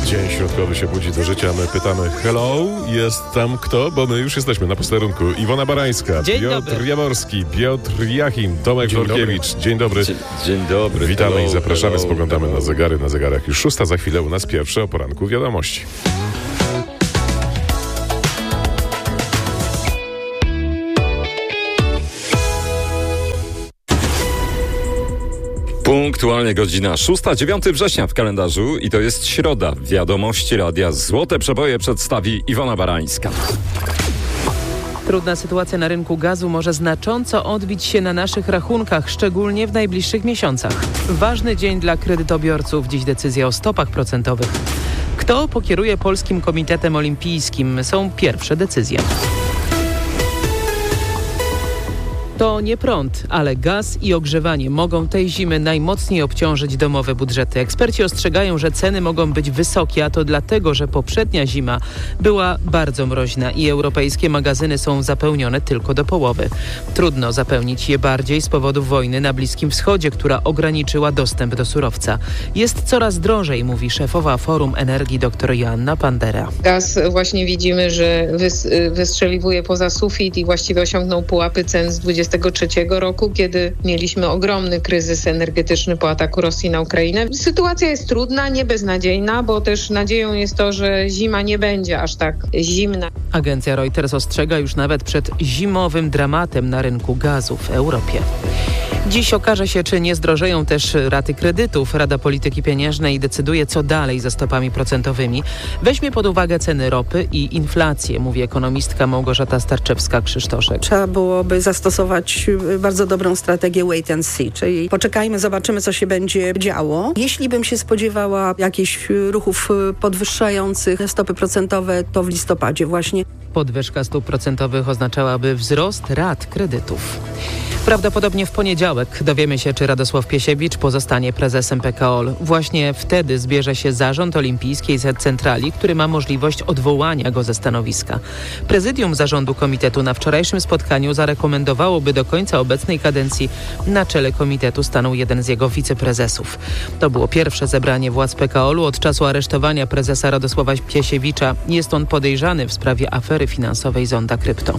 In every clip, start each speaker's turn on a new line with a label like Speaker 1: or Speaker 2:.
Speaker 1: Dzień środkowy się budzi do życia. My pytamy hello, jest tam kto? Bo my już jesteśmy na posterunku. Iwona Barańska,
Speaker 2: Dzień
Speaker 1: Piotr
Speaker 2: dobry.
Speaker 1: Jaworski, Piotr Jachim, Tomek Florkiewicz. Dzień dobry.
Speaker 3: Dzień dobry.
Speaker 1: Witamy i zapraszamy. Spoglądamy na zegary. Na zegarach już 6. Za chwilę u nas pierwsze o poranku wiadomości.
Speaker 3: Punktualnie godzina 6-9 września w kalendarzu i to jest środa. Wiadomości radia Złote Przeboje przedstawi Iwona Barańska.
Speaker 2: Trudna sytuacja na rynku gazu może znacząco odbić się na naszych rachunkach, szczególnie w najbliższych miesiącach. Ważny dzień dla kredytobiorców. Dziś decyzja o stopach procentowych. Kto pokieruje Polskim Komitetem Olimpijskim? Są pierwsze decyzje. To nie prąd, ale gaz i ogrzewanie mogą tej zimy najmocniej obciążyć domowe budżety. Eksperci ostrzegają, że ceny mogą być wysokie, a to dlatego, że poprzednia zima była bardzo mroźna i europejskie magazyny są zapełnione tylko do połowy. Trudno zapełnić je bardziej z powodu wojny na Bliskim Wschodzie, która ograniczyła dostęp do surowca. Jest coraz drożej, mówi szefowa Forum Energii dr Joanna Pandera.
Speaker 4: Gaz właśnie widzimy, że wystrzeliwuje poza sufit i właściwie osiągnął pułapy cen z 2023 roku, kiedy mieliśmy ogromny kryzys energetyczny po ataku Rosji na Ukrainę. Sytuacja jest trudna, nie beznadziejna, bo też nadzieją jest to, że zima nie będzie aż tak zimna.
Speaker 2: Agencja Reuters ostrzega już nawet przed zimowym dramatem na rynku gazu w Europie. Dziś okaże się, czy nie zdrożeją też raty kredytów. Rada Polityki Pieniężnej decyduje, co dalej ze stopami procentowymi. Weźmie pod uwagę ceny ropy i inflację, mówi ekonomistka Małgorzata Starczewska-Krzysztoszek.
Speaker 5: Trzeba byłoby zastosować bardzo dobrą strategię wait and see, czyli poczekajmy, zobaczymy, co się będzie działo. Jeśli bym się spodziewała jakichś ruchów podwyższających stopy procentowe, to w listopadzie właśnie.
Speaker 2: Podwyżka stóp procentowych oznaczałaby wzrost rat kredytów. Prawdopodobnie w poniedziałek dowiemy się, czy Radosław Piesiewicz pozostanie prezesem PKOL. Właśnie wtedy zbierze się zarząd olimpijskiej centrali, który ma możliwość odwołania go ze stanowiska. Prezydium zarządu komitetu na wczorajszym spotkaniu zarekomendowałoby do końca obecnej kadencji na czele komitetu stanął jeden z jego wiceprezesów. To było pierwsze zebranie władz PKOL-u od czasu aresztowania prezesa Radosława Piesiewicza. Jest on podejrzany w sprawie afery finansowej Zonda Krypto.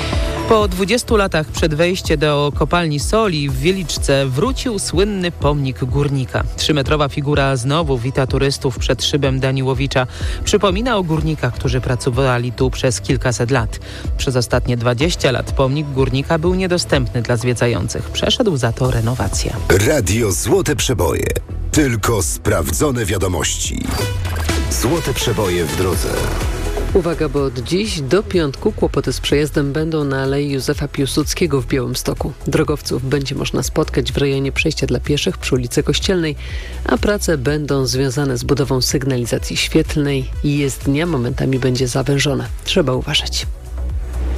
Speaker 2: Po 20 latach przed wejściem do kopalni soli w Wieliczce wrócił słynny pomnik górnika. 3-metrowa figura znowu wita turystów przed szybem Daniłowicza. Przypomina o górnikach, którzy pracowali tu przez kilkaset lat. Przez ostatnie 20 lat pomnik górnika był niedostępny dla zwiedzających. Przeszedł za to renowację.
Speaker 6: Radio Złote Przeboje. Tylko sprawdzone wiadomości. Złote Przeboje w drodze.
Speaker 7: Uwaga, bo od dziś do piątku kłopoty z przejazdem będą na Alei Józefa Piłsudskiego w Białymstoku. Drogowców będzie można spotkać w rejonie przejścia dla pieszych przy ulicy Kościelnej, a prace będą związane z budową sygnalizacji świetlnej i jezdnia momentami będzie zawężona. Trzeba uważać.